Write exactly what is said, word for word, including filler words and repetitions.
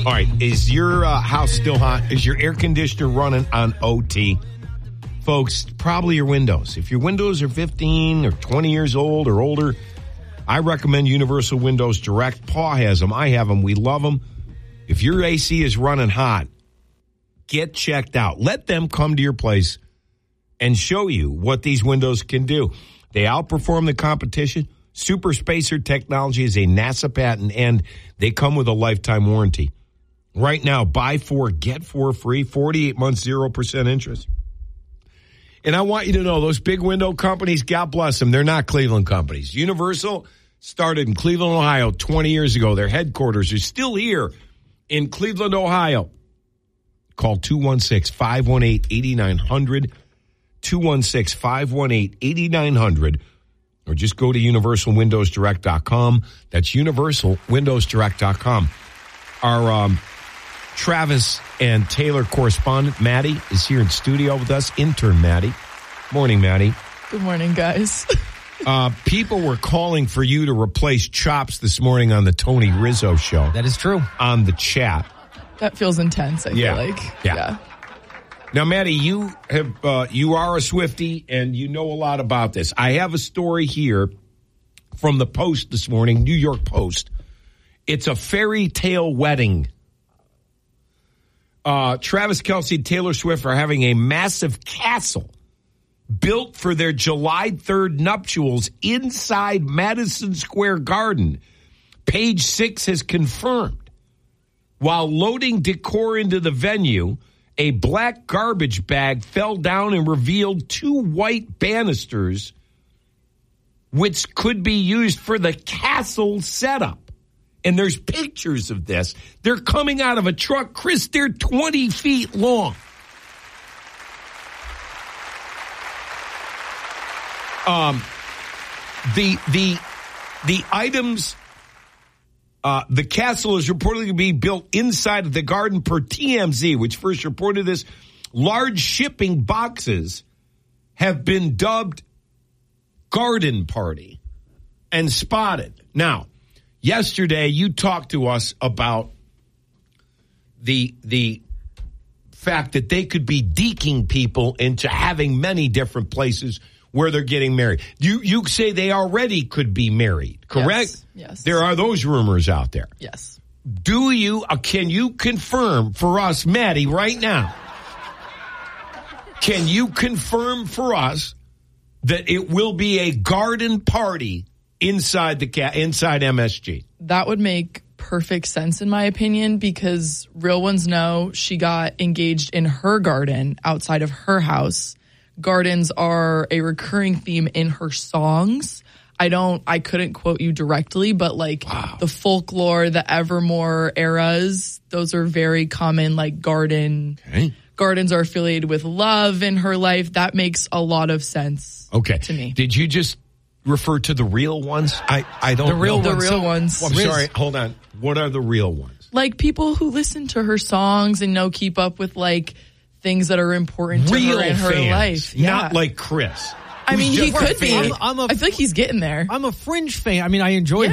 All right, is your uh, house still hot? Is your air conditioner running on O T? Folks, probably your windows. If your windows are fifteen or twenty years old or older, I recommend Universal Windows Direct. Paul has them. I have them. We love them. If your A C is running hot, get checked out. Let them come to your place and show you what these windows can do. They outperform the competition. Super Spacer technology is a NASA patent, and they come with a lifetime warranty. Right now, buy four, get four free, forty-eight months, zero percent interest. And I want you to know, those big window companies, God bless them, they're not Cleveland companies. Universal started in Cleveland, Ohio twenty years ago. Their headquarters are still here in Cleveland, Ohio. Call two one six, five one eight, eight nine zero zero, two one six, five one eight, eight nine zero zero, or just go to universal windows direct dot com. That's universal windows direct dot com. Our um, Travis and Taylor correspondent, Maddie, is here in studio with us. Intern Maddie. Morning, Maddie. Good morning, guys. uh, people were calling for you to replace Chops this morning on the Tony Rizzo show. That is true. On the chat. That feels intense, I yeah. feel like. Yeah. yeah. Now, Maddie, you have uh, you are a Swiftie, and you know a lot about this. I have a story here from the Post this morning, New York Post. It's a fairy tale wedding. Uh, Travis Kelce and Taylor Swift are having a massive castle built for their July third nuptials inside Madison Square Garden. Page Six has confirmed. While loading decor into the venue, a black garbage bag fell down and revealed two white banisters, which could be used for the castle setup. And there's pictures of this. They're coming out of a truck. Chris, they're twenty feet long. Um, the, the, the items... Uh, the castle is reportedly to be built inside of the garden per T M Z, which first reported this. Large shipping boxes have been dubbed Garden Party and spotted. Now, yesterday you talked to us about the the fact that they could be deking people into having many different places where they're getting married. You you say they already could be married, correct? Yes. yes. There are those rumors out there. Yes. Do you, uh, can you confirm for us, Maddie, right now, can you confirm for us that it will be a garden party inside the ca- inside M S G? That would make perfect sense in my opinion, because real ones know she got engaged in her garden outside of her house. Gardens are a recurring theme in her songs. I don't, I couldn't quote you directly, but like wow. the folklore, the Evermore eras, those are very common, like garden. Okay. Gardens are affiliated with love in her life. That makes a lot of sense okay. to me. Did you just refer to the real ones? I, I don't the real know. The real ones. Well, I'm sorry, hold on. What are the real ones? Like people who listen to her songs and know, keep up with like things that are important to real her in her fans, life. Yeah. Not like Chris. I mean, he could be. I'm, I'm a, I feel like he's getting there. I'm a fringe fan. I mean, I enjoy yeah.